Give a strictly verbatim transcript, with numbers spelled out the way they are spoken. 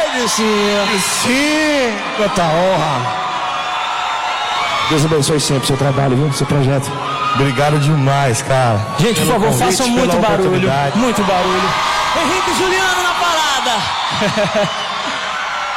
Sim. Sim. Quanta honra. Deus abençoe sempre o seu trabalho, viu? Seu projeto. Obrigado demais, cara. Gente, por Pelo favor, convite, façam muito pela barulho. oportunidade. Muito barulho. Henrique Juliano na parada.